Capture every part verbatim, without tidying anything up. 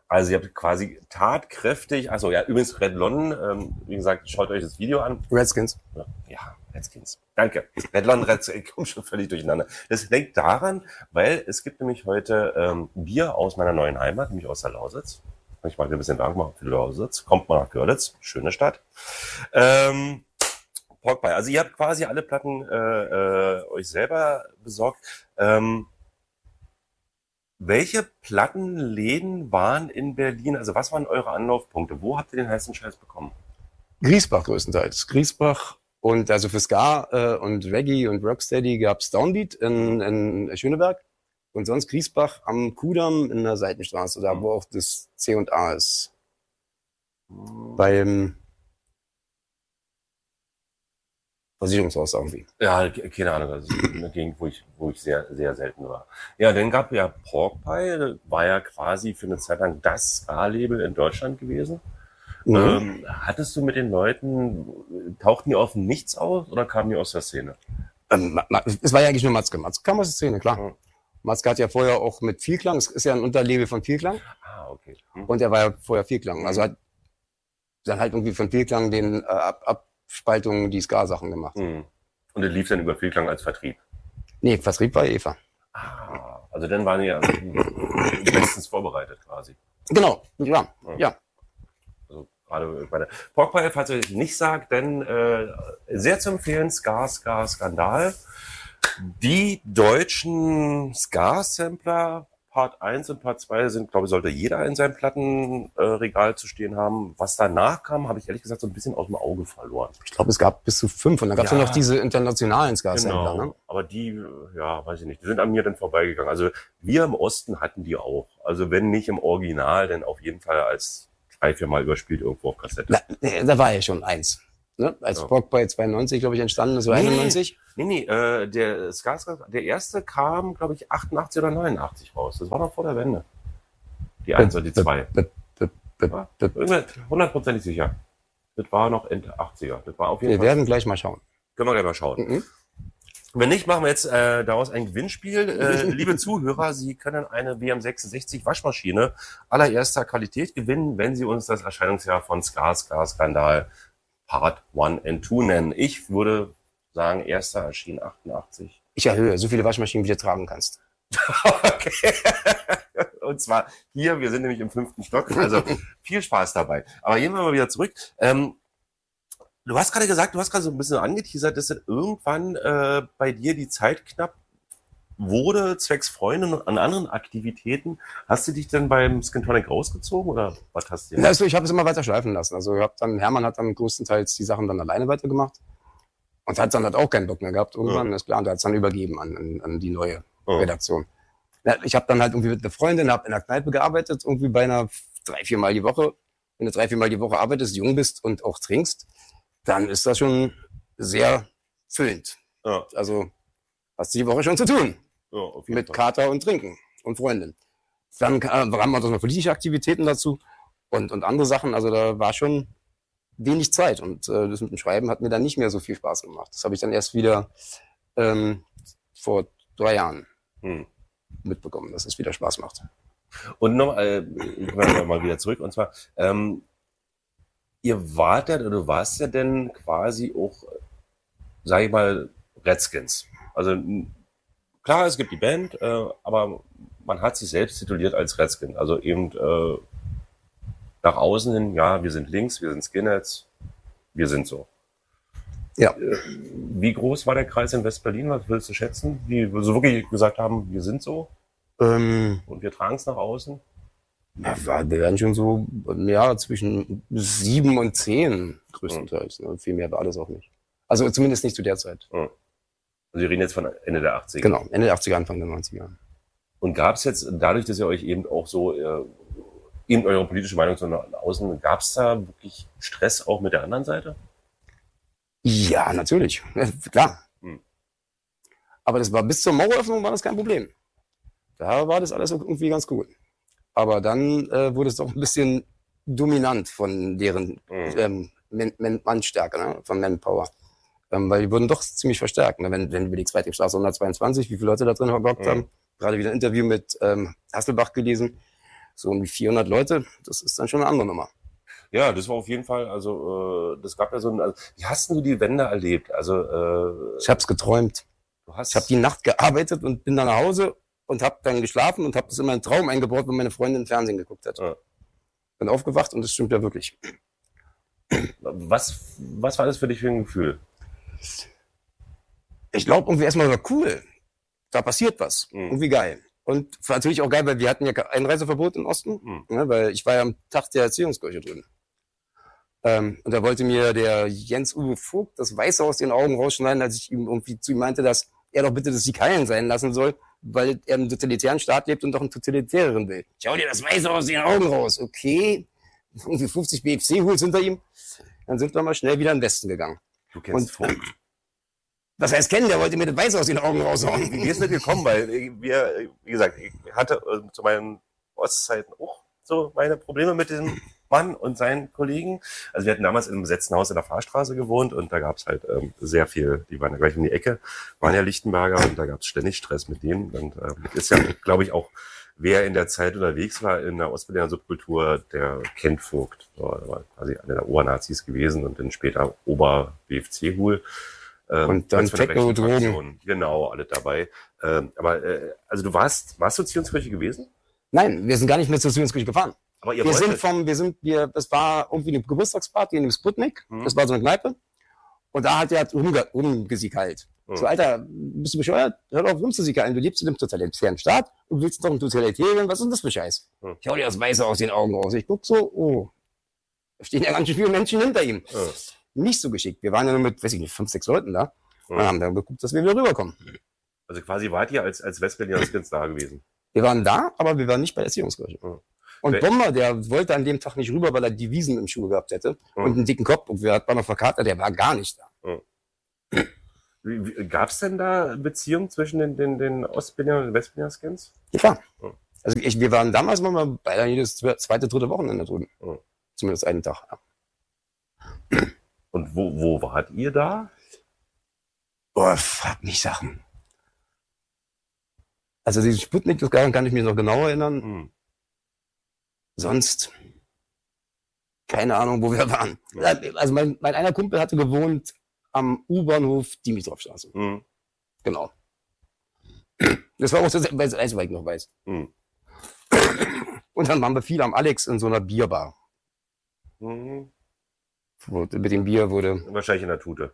Also ihr habt quasi tatkräftig, also ja, übrigens Red Lon, ähm, wie gesagt, schaut euch das Video an. Redskins. Ja, Redskins. Danke. Red Lon, Redskins, ich komme schon völlig durcheinander. Das liegt daran, weil es gibt nämlich heute ähm, Bier aus meiner neuen Heimat, nämlich aus der Lausitz. Ich mag dir ein bisschen Dank machen für die Lausitz. Kommt mal nach Görlitz, schöne Stadt. Ähm, Pork Pie. Also ihr habt quasi alle Platten äh, äh, euch selber besorgt. Ähm, Welche Plattenläden waren in Berlin? Also was waren eure Anlaufpunkte? Wo habt ihr den heißen Scheiß bekommen? Griesbach größtenteils. Griesbach und also für Ska äh, und Reggae und Rocksteady gab's Downbeat in, in Schöneberg und sonst Griesbach am Kudamm in der Seitenstraße, da wo auch das C und A ist. Beim Versicherungshaus irgendwie. Ja, keine Ahnung, das ist eine Gegend, wo ich, wo ich sehr, sehr selten war. Ja, dann gab ja Pork Pie, war ja quasi für eine Zeit lang das Ska-Label in Deutschland gewesen. Mhm. Ähm, hattest du mit den Leuten, tauchten die auf nichts aus oder kamen die aus der Szene? Ähm, es war ja eigentlich nur Matzke. Matzke kam aus der Szene, klar. Mhm. Matzke hat ja vorher auch mit Vielklang, es ist ja ein Unterlabel von Vielklang. Ah, okay. Mhm. Und er war ja vorher Vielklang. Also hat dann halt irgendwie von Vielklang den äh, Ab Abspaltungen die Ska-Sachen gemacht. Mhm. Und er lief dann über Vielklang als Vertrieb? Nee, Vertrieb war Eva. Ah, also dann waren die ja bestens vorbereitet quasi. Genau, ja, ja. ja. Also gerade bei der Pork Pie, falls ihr nicht sagt, denn äh, sehr zu empfehlen, Ska, Ska, Skandal. Die deutschen Ska-Sampler, Part eins und Part zwei sind, glaube ich, sollte jeder in seinem Plattenregal äh, zu stehen haben. Was danach kam, habe ich ehrlich gesagt so ein bisschen aus dem Auge verloren. Ich glaube, es gab bis zu fünf und dann gab es ja noch diese internationalen Ska-Sampler. Genau, ne? Aber die, ja, weiß ich nicht, die sind an mir dann vorbeigegangen. Also wir im Osten hatten die auch. Also wenn nicht im Original, dann auf jeden Fall als drei, vier Mal überspielt irgendwo auf Kassette. Na, da war ja schon eins. Ne? Als ja. Pork Pie zweiundneunzig, glaube ich, entstanden ist, so nee, einundneunzig. Nee, nee, äh, der Ska, der erste kam, glaube ich, achtundachtzig oder neunundachtzig raus. Das war noch vor der Wende. Die eins oder die zwei. Hundertprozentig sicher. Das war noch Ende achtziger. Das war auf jeden wir Fall. werden gleich mal schauen. Können wir gleich mal schauen. Mhm. Wenn nicht, machen wir jetzt äh, daraus ein Gewinnspiel. Äh, liebe Zuhörer, Sie können eine B M sechsundsechzig Waschmaschine allererster Qualität gewinnen, wenn Sie uns das Erscheinungsjahr von Ska, Ska, Skandal Part eins und zwei nennen. Ich würde sagen, erster erschien achtundachtzig. Ich erhöhe, so viele Waschmaschinen, wie du tragen kannst. Okay. Und zwar hier, wir sind nämlich im fünften Stock, also viel Spaß dabei. Aber gehen wir mal wieder zurück. Ähm, du hast gerade gesagt, du hast gerade so ein bisschen angeteasert, dass dann irgendwann äh, bei dir die Zeit knapp wurde, zwecks Freunde und an anderen Aktivitäten. Hast du dich denn beim Skin Tonic rausgezogen oder was hast du denn? Also ich habe es immer weiter schleifen lassen. Also ich hab dann, Hermann hat dann größtenteils die Sachen dann alleine weitergemacht und hat dann halt auch keinen Bock mehr gehabt irgendwann. Ja. Das ist klar, und hat es dann übergeben an, an, an die neue ja. Redaktion. Ja, ich habe dann halt irgendwie mit einer Freundin, habe in der Kneipe gearbeitet, irgendwie beinahe drei, vier Mal die Woche. Wenn du drei, vier Mal die Woche arbeitest, jung bist und auch trinkst, dann ist das schon sehr füllend. Ja. Also hast du die Woche schon zu tun. Ja, mit Fall. Kater und Trinken und Freundin. Dann äh, haben wir noch politische Aktivitäten dazu und, und andere Sachen. Also da war schon wenig Zeit. Und äh, das mit dem Schreiben hat mir dann nicht mehr so viel Spaß gemacht. Das habe ich dann erst wieder ähm, vor drei Jahren hm. mitbekommen, dass es wieder Spaß macht. Und nochmal, äh, ich komme mal wieder zurück. Und zwar, ähm, ihr wart ja, oder du warst ja denn quasi auch, sag ich mal, Redskins. Also klar, es gibt die Band, äh, aber man hat sich selbst tituliert als Redskin. Also eben äh, nach außen hin, ja, wir sind links, wir sind Skinheads, wir sind so. Ja. Äh, wie groß war der Kreis in West-Berlin? Was willst du schätzen? Wie wir so wirklich gesagt haben, wir sind so ähm, und wir tragen es nach außen? Ja, wir werden schon so ja, zwischen sieben und zehn größtenteils. Mhm. Viel mehr war alles auch nicht. Also zumindest nicht zu der Zeit. Mhm. Also wir reden jetzt von Ende der achtziger. Genau, Ende der achtziger, Anfang der neunziger. Und gab es jetzt, dadurch, dass ihr euch eben auch so, äh, eben eure politische Meinung so nach außen, gab es da wirklich Stress auch mit der anderen Seite? Ja, natürlich, ja, klar. Hm. Aber das war bis zur Maueröffnung war das kein Problem. Da war das alles irgendwie ganz gut. Aber dann äh, wurde es doch ein bisschen dominant von deren hm. ähm, Mannstärke, ne? Von Manpower. Ähm, weil die wurden doch ziemlich verstärkt. Ne? Wenn, wenn du überlegst, Weidrichstraße hundertzweiundzwanzig, wie viele Leute da drin gehockt mhm. haben. Gerade wieder ein Interview mit ähm, Hasselbach gelesen. so um die vierhundert Leute, das ist dann schon eine andere Nummer. Ja, das war auf jeden Fall, also äh, das gab ja so ein, also, wie hast du die Wende erlebt? Also äh, ich habe es geträumt. Du hast ich habe die Nacht gearbeitet und bin dann nach Hause und habe dann geschlafen und habe das in meinen Traum eingebaut, wenn meine Freundin Fernsehen geguckt hat. Ja. Bin aufgewacht und das stimmt ja wirklich. Was, was war das für dich für ein Gefühl? Ich glaube, irgendwie erstmal war cool. Da passiert was. Mhm. Irgendwie geil. Und war natürlich auch geil, weil wir hatten ja Einreiseverbot im Osten, mhm. ne, weil ich war ja am Tag der Erziehungskirche drüben. Ähm, und da wollte mir der Jens-Uwe Vogt das Weiße aus den Augen rausschneiden, als ich ihm irgendwie zu ihm meinte, dass er doch bitte das Sikalen sein lassen soll, weil er im totalitären Staat lebt und doch einen totalitäreren will. Schau dir das Weiße aus den Augen raus. Okay. Irgendwie fünfzig B F C-Hools hinter ihm. Dann sind wir mal schnell wieder in den Westen gegangen. Du kennst Vogt? Was heißt kennen? Der wollte mir das Weiße aus den Augen raushauen. Wie ist das gekommen? Weil wir, wie gesagt, ich hatte zu meinen Ostzeiten auch so meine Probleme mit diesem Mann und seinen Kollegen. Also wir hatten damals in einem besetzten Haus in der Fahrstraße gewohnt und da gab es halt ähm, sehr viel, die waren ja gleich um die Ecke, waren ja Lichtenberger und da gab es ständig Stress mit denen. Und äh, ist ja, glaube ich, auch, wer in der Zeit unterwegs war in der Ostberliner Subkultur, der kennt Vogt. So, er war quasi einer der Obernazis gewesen und dann später Ober-B F C-Hul. Ähm, und dann Techno-Drogen. Genau, alle dabei. Ähm, aber äh, also du warst, warst du Zionskirche gewesen? Nein, wir sind gar nicht mehr zur Zionskirche gefahren. Aber ihr wir wolltet. sind vom, wir sind, wir, das war irgendwie eine Geburtstagsparty in dem Sputnik. Mhm. Das war so eine Kneipe. Und da hat er rumgesikalt. Mhm. So, Alter, bist du bescheuert? Hör doch auf rumzusikalen. Du lebst in einem totalitären Staat und willst doch einen totalitären. Was ist denn das für Scheiß? Mhm. Ich hau dir das Weiße aus den Augen raus. Ich guck so, oh. Da stehen ja ganz schön viele Menschen hinter ihm. Mhm. Nicht so geschickt. Wir waren ja nur mit, weiß ich nicht, fünf, sechs Leuten da. Mhm. Und haben dann geguckt, dass wir wieder rüberkommen. Also quasi wart ihr als, als Westberliner Skins da gewesen? Wir waren da, aber wir waren nicht bei der Erziehungskirche. Mhm. Und Wel- Bomber, der wollte an dem Tag nicht rüber, weil er die Wiesen im Schuh gehabt hätte mhm. und einen dicken Kopf. Und wir hatten noch verkatert, der war gar nicht da. Mhm. Gab es denn da Beziehungen zwischen den, den, den Ostberliner und den Westberliner Skins? Ja. Mhm. Also ich, wir waren damals mal bei jedes zweite, dritte Wochenende drüben. Mhm. Zumindest einen Tag. Ja. Und wo, wo wart ihr da? Boah, frag mich Sachen. Also diesen Sputnik, das kann ich mich noch genau erinnern. Mhm. Sonst keine Ahnung, wo wir waren. Also mein, mein einer Kumpel hatte gewohnt am U-Bahnhof Dimitrovstraße. Mhm. Genau. Das war auch das Einzige, was ich noch weiß. Mhm. Und dann waren wir viel am Alex in so einer Bierbar. Mhm. Mit dem Bier wurde... Wahrscheinlich in der Tute.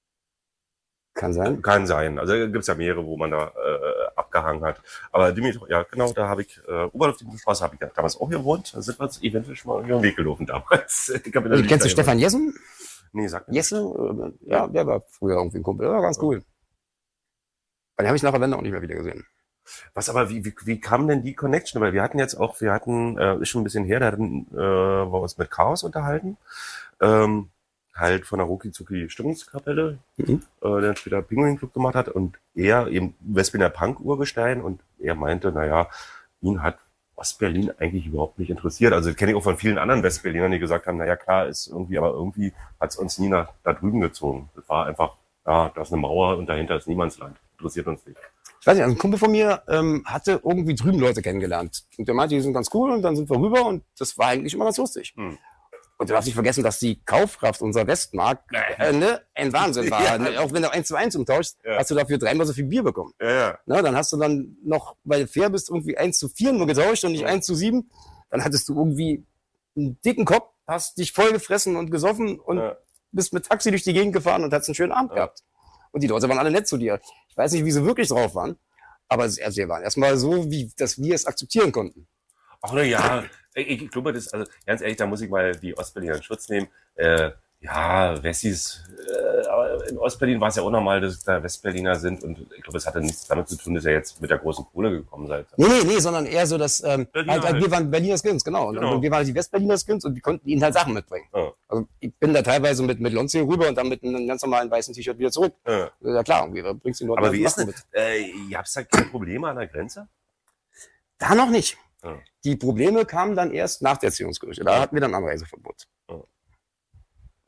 Kann sein. Kann sein. Also gibt es ja mehrere, wo man da äh, abgehangen hat. Aber Dimitri, ja genau, da habe ich, äh, U-Bahnhof Dimitrovstraße habe ich ja damals auch gewohnt. Da sind wir uns eventuell schon mal über den Weg gelaufen damals. Ich also, kennst du Stefan Jessen? Nee, sag mir. Jesse? Ja, der war früher irgendwie ein Kumpel. Der war ganz cool. Den habe ich nach der Wende auch nicht mehr wieder gesehen. Was aber, wie, wie, wie kam denn die Connection? Weil wir hatten jetzt auch, wir hatten, äh, ist schon ein bisschen her, da hatten äh, wir uns mit Chaos unterhalten. Ähm, halt von der Ruki-Zuki Stimmungskapelle, mhm. äh, der später Pinguin Club gemacht hat und er eben Westberliner Punk-Urgestein und er meinte, naja, ihn hat Ostberlin eigentlich überhaupt nicht interessiert. Also kenne ich auch von vielen anderen Westberlinern, die gesagt haben, naja klar, ist irgendwie, aber irgendwie hat es uns nie nach da drüben gezogen. Das war einfach, ja, da ist eine Mauer und dahinter ist Niemandsland. Interessiert uns nicht. Ich weiß nicht, also ein Kumpel von mir ähm, hatte irgendwie drüben Leute kennengelernt. Und der meinte, die sind ganz cool und dann sind wir rüber und das war eigentlich immer ganz lustig. Hm. Und du darfst nicht vergessen, dass die Kaufkraft unserer Westmark äh, ne, ein Wahnsinn war. Ja. Auch wenn du eins zu eins umtauschst, ja. hast du dafür dreimal so viel Bier bekommen. Ja, ja. Na, dann hast du dann noch, weil du fair bist, irgendwie eins zu vier nur getauscht und nicht eins zu sieben. Dann hattest du irgendwie einen dicken Kopf, hast dich voll gefressen und gesoffen und ja. bist mit Taxi durch die Gegend gefahren und hast einen schönen Abend ja. gehabt. Und die Leute waren alle nett zu dir. Ich weiß nicht, wie sie wirklich drauf waren, aber sie waren erstmal so, wie dass wir es akzeptieren konnten. Ach na ja, ich, ich glaube, das, also ganz ehrlich, da muss ich mal die Ostberliner in Schutz nehmen. Äh, ja, Wessis, äh, aber in Ostberlin war es ja auch normal, dass da Westberliner sind und ich glaube, es hatte nichts damit zu tun, dass ihr jetzt mit der großen Kohle gekommen seid. Nee, nee, nee, sondern eher so, dass ähm, halt, halt, wir waren Berliner Skins, genau. genau. Und wir waren die Westberliner Skins und wir konnten ihnen halt Sachen mitbringen. Ja. Also ich bin da teilweise mit mit Lonzi rüber und dann mit einem ganz normalen weißen T-Shirt wieder zurück. Ja, ja klar, irgendwie, da bringst du den Leuten aber wie ist das? Mit. Äh, ihr habt da keine Probleme an der Grenze? Da noch nicht. Ja. Die Probleme kamen dann erst nach der Erziehungskirche. Da hatten wir dann Anreiseverbot. Ja.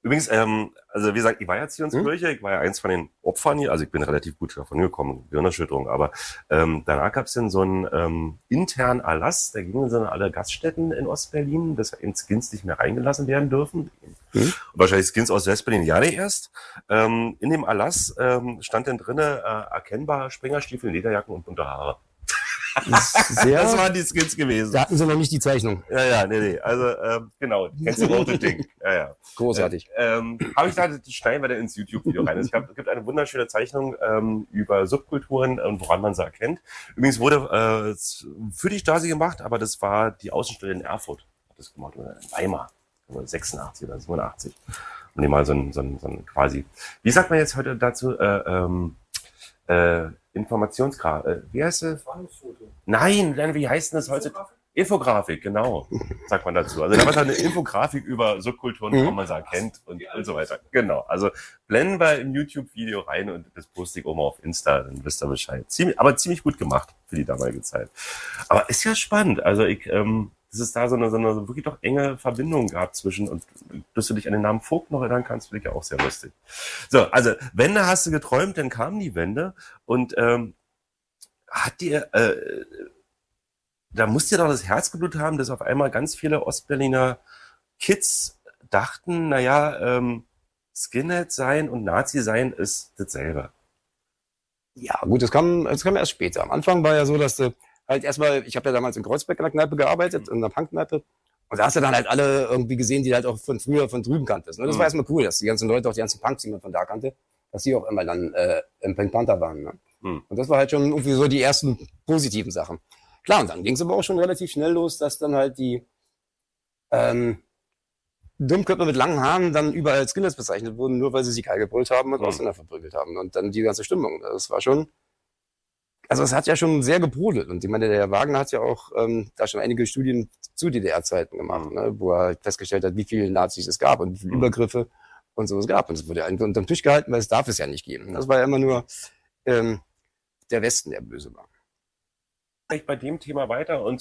Übrigens, ähm, also wie gesagt, ich war ja Zionskirche, Hm? ich war ja eins von den Opfern hier, also ich bin relativ gut davon gekommen, Gehirnerschütterung, aber ähm, danach gab es dann so einen ähm, internen Erlass, da gingen dann alle Gaststätten in Ostberlin, dass in Skins nicht mehr reingelassen werden dürfen. Hm? Und wahrscheinlich Skins aus Westberlin ja nicht erst. Ähm, in dem Erlass ähm, stand dann drinne äh, erkennbar Springerstiefel, Lederjacken und bunte Haare. Sehr, das waren die Skins gewesen. Da hatten sie noch nicht die Zeichnung. Ja, ja, nee, nee. Also, ähm, genau, kennst du auch das Ding. Ja, ja. Großartig. Äh, ähm, Habe ich da, das schneiden wir dann ins YouTube-Video rein. Es gab, gibt eine wunderschöne Zeichnung ähm, über Subkulturen und woran man sie erkennt. Übrigens wurde äh, für die Stasi gemacht, aber das war die Außenstelle in Erfurt. Hat das gemacht, oder in Weimar. sechsundachtzig oder siebenundachtzig. Und die mal so ein, so ein, so ein quasi, wie sagt man jetzt heute dazu, äh, ähm, äh, Informationsgrafik, äh, wie heißt es? Nein, nein, wie heißt denn das heute? Infografik, genau, sagt man dazu. Also da war eine Infografik über Subkulturen, woran man sie erkennt und, und so weiter. Genau, also blenden wir im YouTube-Video rein und das poste ich auch mal auf Insta, dann wisst ihr Bescheid. Ziemlich, aber ziemlich gut gemacht für die damalige Zeit. Aber ist ja spannend, also ich, ähm, dass es da so eine, so eine wirklich doch enge Verbindung gab zwischen, und dass du dich an den Namen Vogt noch erinnern kannst, finde ich ja auch sehr lustig. So, also Wende hast du geträumt, dann kam die Wende und ähm, hat dir, äh, da musst dir doch das Herz geblutet haben, dass auf einmal ganz viele Ostberliner Kids dachten, naja, ähm, Skinhead sein und Nazi sein ist dasselbe. Ja, gut, das kam, das kam erst später. Am Anfang war ja so, dass du halt erstmal, ich habe ja damals in Kreuzberg in der Kneipe gearbeitet, in der Punkkneipe. Und da hast du dann halt alle irgendwie gesehen, die du halt auch von früher, von drüben kanntest. Ne? Das war erstmal cool, dass die ganzen Leute, auch die ganzen Punks, die man von da kannte, dass die auch immer dann äh, im Pink Panther waren. Ne? Mhm. Und das war halt schon irgendwie so die ersten positiven Sachen. Klar, und dann ging es aber auch schon relativ schnell los, dass dann halt die ähm, Dummköpfe mit langen Haaren dann überall als Skinheads bezeichnet wurden, nur weil sie sich geil gebrüllt haben und mhm. Ausländer verprügelt haben. Und dann die ganze Stimmung. Das war schon, also es hat ja schon sehr gebrodelt. Und ich meine, der Herr Wagner hat ja auch ähm, da schon einige Studien zu D D R-Zeiten gemacht, mhm. ne, wo er halt festgestellt hat, wie viele Nazis es gab und wie viele mhm. Übergriffe und so es gab. Und es wurde einfach unterm Tisch gehalten, weil es darf es ja nicht geben. Das war ja immer nur ähm, der Westen, der böse war. Bei dem Thema weiter und